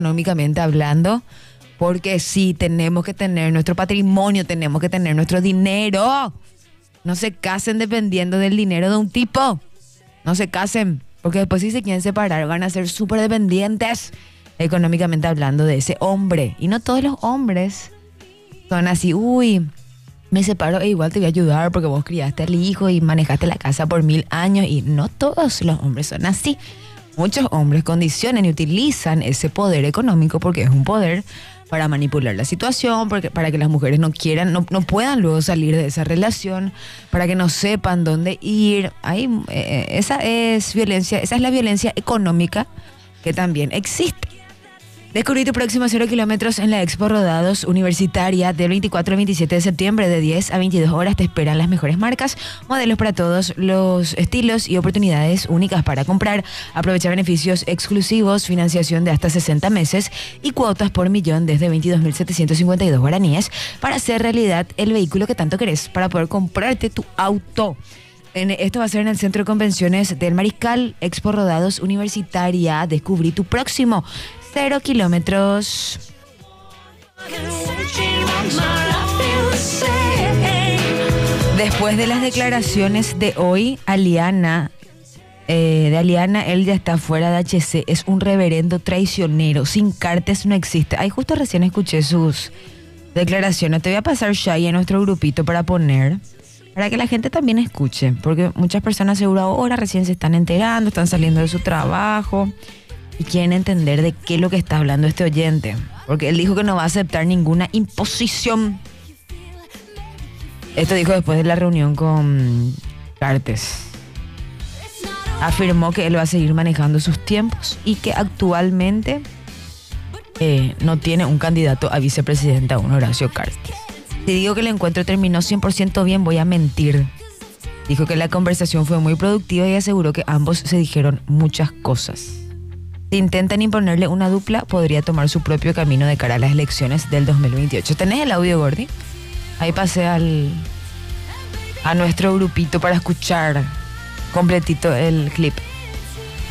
económicamente hablando, porque sí, tenemos que tener nuestro patrimonio, tenemos que tener nuestro dinero. No se casen dependiendo del dinero de un tipo. No se casen, porque después si se quieren separar van a ser súper dependientes económicamente hablando de ese hombre. Y no todos los hombres son así, uy, me separo e igual te voy a ayudar porque vos criaste al hijo y manejaste la casa por 1000 años. Y no todos los hombres son así. Muchos hombres condicionan y utilizan ese poder económico porque es un poder para manipular la situación, para que las mujeres no quieran, no puedan luego salir de esa relación, para que no sepan dónde ir. Esa es violencia, esa es la violencia económica que también existe. Descubrí tu próximo 0 kilómetros en la Expo Rodados Universitaria del 24 al 27 de septiembre de 10 a 22 horas. Te esperan las mejores marcas, modelos para todos los estilos y oportunidades únicas para comprar. Aprovecha beneficios exclusivos, financiación de hasta 60 meses y cuotas por millón desde 22.752 guaraníes para hacer realidad el vehículo que tanto querés, para poder comprarte tu auto. Esto va a ser en el Centro de Convenciones del Mariscal, Expo Rodados Universitaria. Descubrí tu próximo 0 kilómetros. Después de las declaraciones de hoy, Aliana, él ya está fuera de HC, es un reverendo traicionero, sin cartes no existe. Ahí justo recién escuché sus declaraciones. Te voy a pasar Shai en nuestro grupito para que la gente también escuche, porque muchas personas seguro ahora recién se están enterando, están saliendo de su trabajo y quieren entender de qué es lo que está hablando este oyente, porque él dijo que no va a aceptar ninguna imposición. Esto dijo después de la reunión con Cartes. Afirmó que él va a seguir manejando sus tiempos y que actualmente no tiene un candidato a vicepresidenta, un Horacio Cartes. Si digo que el encuentro terminó 100% bien, voy a mentir. Dijo que la conversación fue muy productiva y aseguró que ambos se dijeron muchas cosas. Si intentan imponerle una dupla, podría tomar su propio camino de cara a las elecciones del 2028. ¿Tenés el audio, Gordi? Ahí pasé a nuestro grupito para escuchar completito el clip.